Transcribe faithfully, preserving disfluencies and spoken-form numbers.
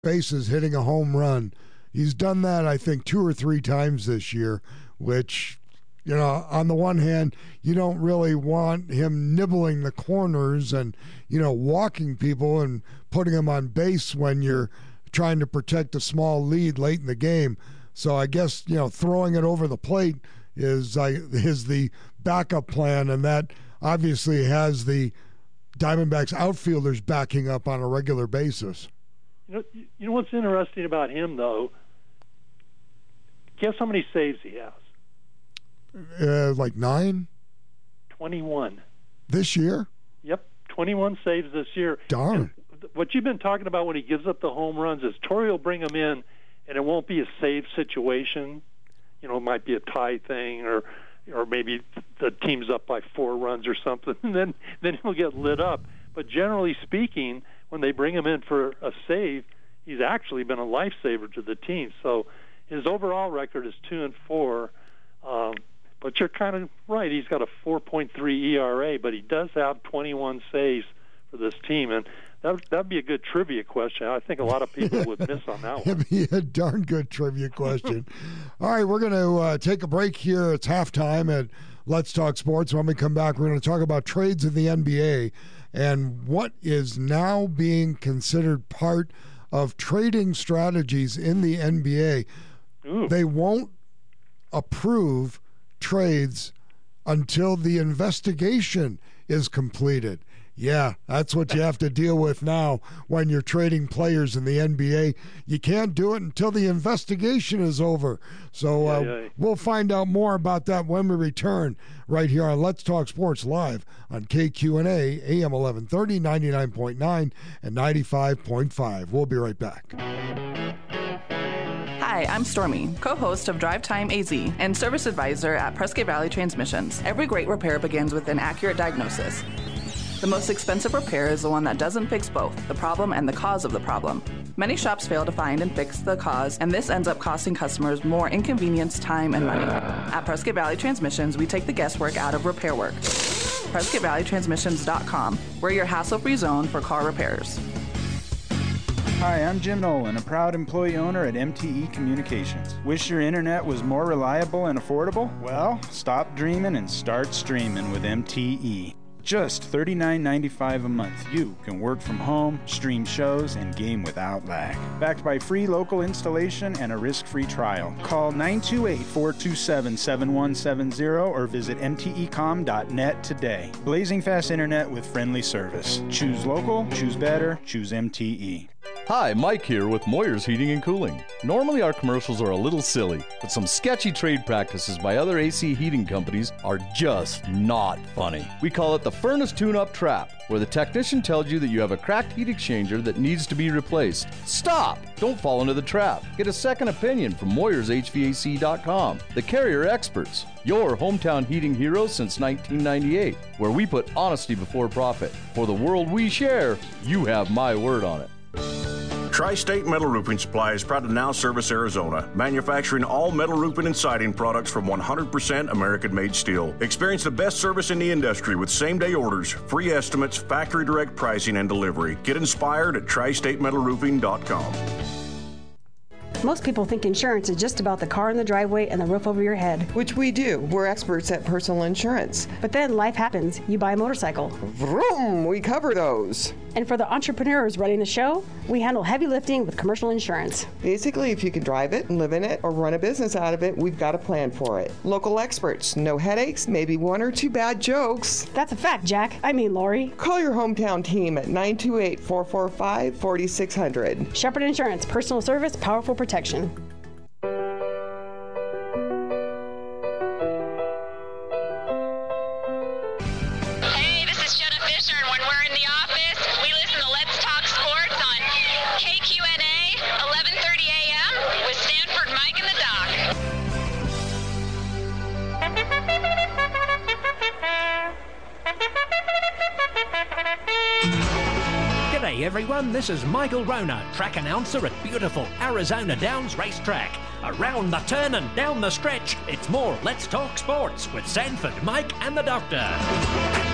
bases hitting a home run. He's done that, I think, two or three times this year, which, you know, on the one hand, you don't really want him nibbling the corners and, you know, walking people and putting them on base when you're trying to protect a small lead late in the game. So I guess, you know, throwing it over the plate is uh, is the backup plan, and that obviously has the Diamondbacks outfielders backing up on a regular basis. You know, you know what's interesting about him, though? Guess how many saves he has? Uh, like nine? twenty-one. This year? Yep, twenty-one saves this year. Darn. And what you've been talking about when he gives up the home runs is Torrey will bring him in, and it won't be a save situation. You know, it might be a tie thing, or or maybe the team's up by four runs or something, and then, then he'll get lit up. But generally speaking, when they bring him in for a save, he's actually been a lifesaver to the team. So his overall record is two and four. Um, but you're kind of right. He's got a four point three E R A, but he does have twenty-one saves for this team, and that that'd be a good trivia question. I think a lot of people would miss on that one. It'd be a darn good trivia question. All right, we're going to uh, take a break here. It's halftime at Let's Talk Sports. When we come back, we're going to talk about trades in the N B A and what is now being considered part of trading strategies in the N B A. Ooh. They won't approve trades until the investigation is completed. Yeah, that's what you have to deal with now when you're trading players in the N B A. You can't do it until the investigation is over. So uh, yeah, yeah. we'll find out more about that when we return right here on Let's Talk Sports Live on K Q N A, A M eleven thirty, ninety-nine point nine, and ninety-five point five. We'll be right back. Hi, I'm Stormy, co-host of Drive Time A Z and service advisor at Prescott Valley Transmissions. Every great repair begins with an accurate diagnosis. The most expensive repair is the one that doesn't fix both, the problem and the cause of the problem. Many shops fail to find and fix the cause, and this ends up costing customers more inconvenience, time, and money. At Prescott Valley Transmissions, we take the guesswork out of repair work. Prescott Valley Transmissions dot com. We're your hassle-free zone for car repairs. Hi, I'm Jim Nolan, a proud employee owner at M T E Communications. Wish your internet was more reliable and affordable? Well, stop dreaming and start streaming with M T E. Just thirty-nine ninety-five a month, you can work from home, stream shows, and game without lag. Backed by free local installation and a risk-free trial. Call nine two eight, four two seven, seven one seven zero or visit M T E com dot net today. Blazing fast internet with friendly service. Choose local, choose better, choose M T E. Hi, Mike here with Moyer's Heating and Cooling. Normally our commercials are a little silly, but some sketchy trade practices by other A C heating companies are just not funny. We call it the furnace tune-up trap, where the technician tells you that you have a cracked heat exchanger that needs to be replaced. Stop! Don't fall into the trap. Get a second opinion from Moyers H V A C dot com, the Carrier Experts, your hometown heating heroes since nineteen ninety-eight, where we put honesty before profit. For the world we share, you have my word on it. Tri-State Metal Roofing Supply is proud to now service Arizona, manufacturing all metal roofing and siding products from one hundred percent American-made steel. Experience the best service in the industry with same-day orders, free estimates, factory direct pricing, and delivery. Get inspired at tri state metal roofing dot com. Most people think insurance is just about the car in the driveway and the roof over your head. Which we do. We're experts at personal insurance. But then life happens. You buy a motorcycle. Vroom! We cover those. And for the entrepreneurs running the show, we handle heavy lifting with commercial insurance. Basically, if you can drive it and live in it or run a business out of it, we've got a plan for it. Local experts. No headaches, maybe one or two bad jokes. That's a fact, Jack. I mean, Lori. Call your hometown team at nine two eight, four four five, four six zero zero. Shepherd Insurance. Personal service, powerful protection. Hey, this is Jenna Fisher, and when we're in the office, we listen to Let's Talk Sports on K Q N A, eleven thirty a m with Stanford Mike and the Doc. G'day everyone, this is Michael Rona, track announcer at beautiful Arizona Downs Racetrack. Around the turn and down the stretch, it's more Let's Talk Sports with Sanford, Mike and the Doctor.